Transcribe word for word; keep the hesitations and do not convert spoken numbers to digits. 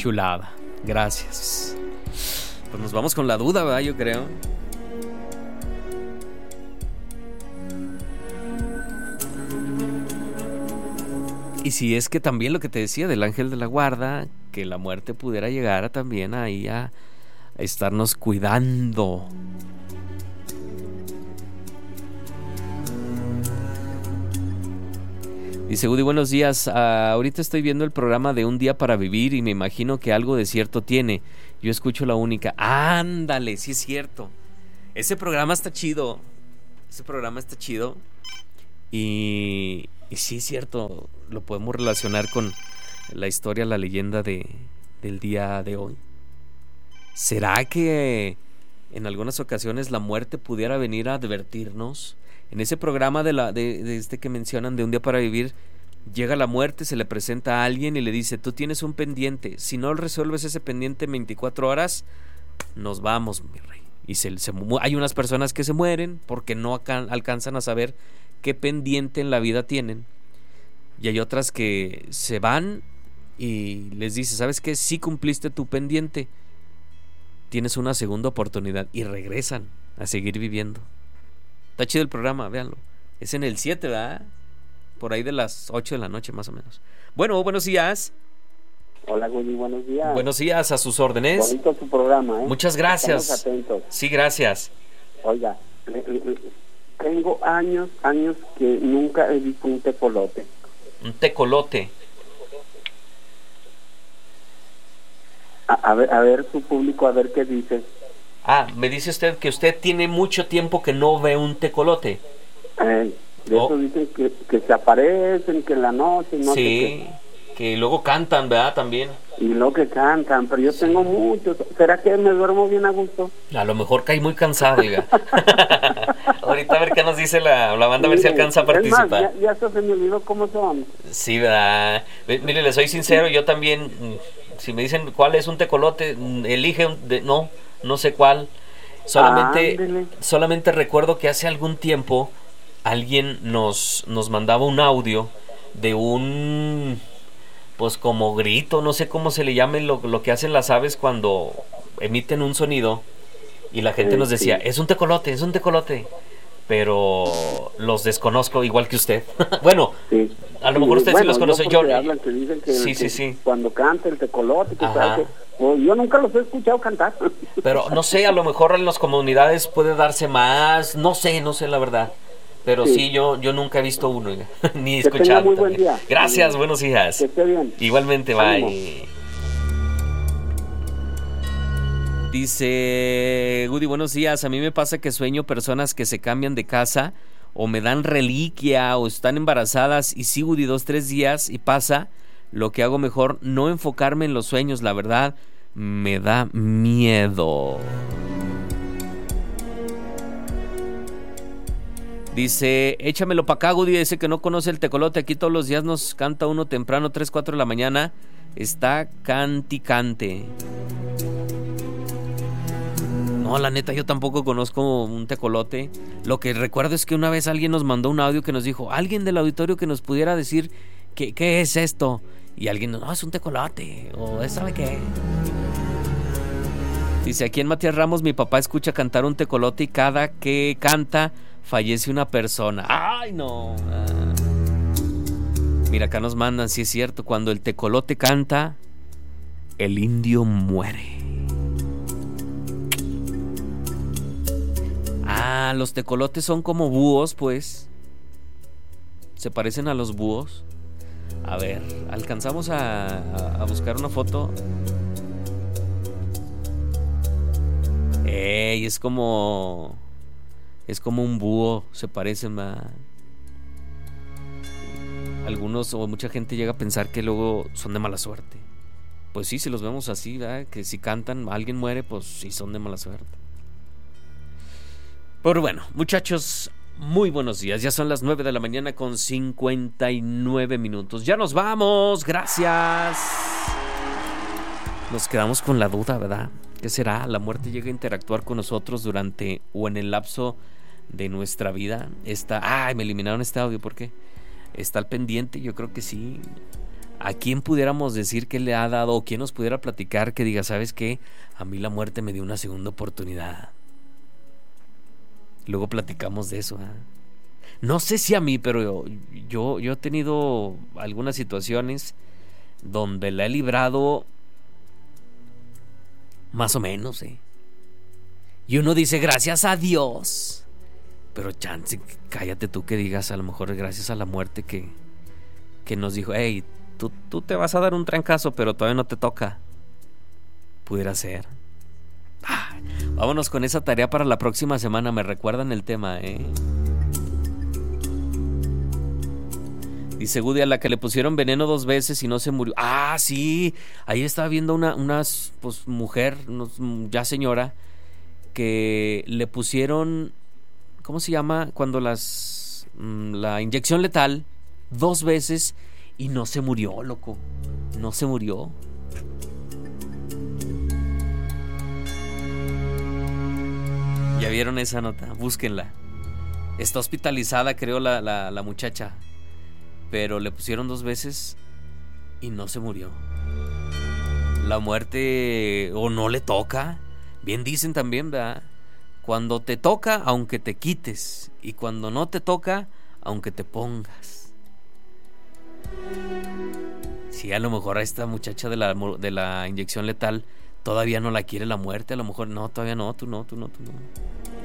chulada. Gracias. Pues nos vamos con la duda, ¿verdad? Yo creo. Y si es que también lo que te decía del ángel de la guarda, que la muerte pudiera llegar a, también ahí a, a estarnos cuidando. Dice Woody, buenos días. Uh, ahorita estoy viendo el programa de Un Día para Vivir y me imagino que algo de cierto tiene. Yo escucho La Única. Ándale, sí es cierto. Ese programa está chido. Ese programa está chido. Y, y sí es cierto. Lo podemos relacionar con la historia, la leyenda de, del día de hoy. ¿Será que en algunas ocasiones la muerte pudiera venir a advertirnos? En ese programa de, la, de, de este que mencionan de Un Día para Vivir, llega la muerte, se le presenta a alguien y le dice, tú tienes un pendiente, si no resuelves ese pendiente en veinticuatro horas, nos vamos, mi rey. Y se, se, hay unas personas que se mueren porque no acan, alcanzan a saber qué pendiente en la vida tienen. Y hay otras que se van y les dice, ¿sabes qué? Sí cumpliste tu pendiente, tienes una segunda oportunidad, y regresan a seguir viviendo. Está chido el programa, véanlo. Es en el siete, ¿verdad? Por ahí de las ocho de la noche, más o menos. Bueno, buenos días. Hola, Woody, buenos días. Buenos días, a sus órdenes. Bonito su programa, ¿eh? Muchas gracias. Estamos atentos. Sí, gracias. Oiga, tengo años, años que nunca he visto un tecolote. Un tecolote. A, a ver, a ver su público, a ver qué dice. Ah, me dice usted que usted tiene mucho tiempo que no ve un tecolote. Eh, de oh. Eso dicen que, que se aparecen, que en la noche, no sí, sé qué. Que luego cantan, ¿verdad? También. Y luego que cantan, pero yo sí. tengo muchos. ¿Será que me duermo bien a gusto? A lo mejor cae muy cansado, oiga. Ahorita a ver qué nos dice la, la banda, a ver si alcanza a participar. Es más, ya, ya se me olvidó cómo son. Sí, ¿verdad? Mire, le soy sincero, yo también, si me dicen cuál es un tecolote, elige un... De, no... No sé cuál. Solamente, ah, solamente recuerdo que hace algún tiempo alguien nos, nos mandaba un audio de un, pues como grito, no sé cómo se le llame lo, lo que hacen las aves cuando emiten un sonido, y la gente sí, nos decía, sí. es un tecolote, es un tecolote. Pero los desconozco igual que usted. Bueno, sí. a lo mejor usted bueno, sí los conoce. Yo, yo hablan, que dicen que, sí, que sí, sí. cuando canta el tecolote, que sabe que, pues, yo nunca los he escuchado cantar. Pero no sé, a lo mejor en las comunidades puede darse más, no sé, no sé la verdad. Pero sí, sí yo yo nunca he visto uno, ni he escuchado. Que tenga muy buen día. Gracias, buenos días. Que esté bien. Igualmente, bye. Dice Woody, buenos días. A mí me pasa que sueño personas que se cambian de casa o me dan reliquia o están embarazadas y sí, Woody, dos, tres días y pasa. Lo que hago mejor no enfocarme en los sueños, la verdad me da miedo. Dice, échamelo pa' acá, Woody, dice que no conoce el tecolote. Aquí todos los días nos canta uno temprano, tres, cuatro de la mañana. Está canticante. No, la neta, yo tampoco conozco un tecolote. Lo que recuerdo es que una vez alguien nos mandó un audio que nos dijo, alguien del auditorio que nos pudiera decir qué, qué es esto. Y alguien, no, es un tecolote, o ¿sabe qué? Dice, aquí en Matías Ramos mi papá escucha cantar un tecolote y cada que canta fallece una persona. ¡Ay, no! Ah. Mira, acá nos mandan, sí es cierto, cuando el tecolote canta, el indio muere. Ah, los tecolotes son como búhos, pues. Se parecen a los búhos. A ver, alcanzamos a, a, a buscar una foto. Ey, es como... Es como un búho, se parecen a... Algunos o mucha gente llega a pensar que luego son de mala suerte. Pues sí, si los vemos así, ¿verdad? Que si cantan, alguien muere, pues sí son de mala suerte. Pero bueno, muchachos, muy buenos días. Ya son las nueve de la mañana con cincuenta y nueve minutos. Ya nos vamos, gracias. Nos quedamos con la duda, ¿verdad? ¿Qué será? ¿La muerte llega a interactuar con nosotros durante o en el lapso de nuestra vida? Está... Ay, me eliminaron este audio, ¿por qué? Está al pendiente, yo creo que sí. ¿A quién pudiéramos decir que le ha dado o quién nos pudiera platicar que diga, ¿sabes qué? A mí la muerte me dio una segunda oportunidad. Luego platicamos de eso, ¿eh? No sé si a mí, pero yo, yo he tenido algunas situaciones donde la he librado más o menos, ¿eh? Y uno dice, gracias a Dios. Pero chance, cállate tú que digas, a lo mejor gracias a la muerte que, que nos dijo, hey, tú, tú te vas a dar un trancazo, pero todavía no te toca. Pudiera ser. Ah, vámonos con esa tarea para la próxima semana. Me recuerdan el tema, ¿eh? Dice Woody, a la que le pusieron veneno dos veces y no se murió. Ah, sí. Ahí estaba viendo una, una pues, mujer, ya señora, que le pusieron, ¿cómo se llama? Cuando las la inyección letal dos veces y no se murió, loco. No se murió. ¿Ya vieron esa nota? Búsquenla. Está hospitalizada, creo, la, la, la muchacha. Pero le pusieron dos veces y no se murió. La muerte o no le toca. Bien dicen también, ¿verdad? Cuando te toca, aunque te quites. Y cuando no te toca, aunque te pongas. Sí, a lo mejor a esta muchacha de la, de la inyección letal todavía no la quiere la muerte. A lo mejor no, todavía no, tú no, tú no, tú no.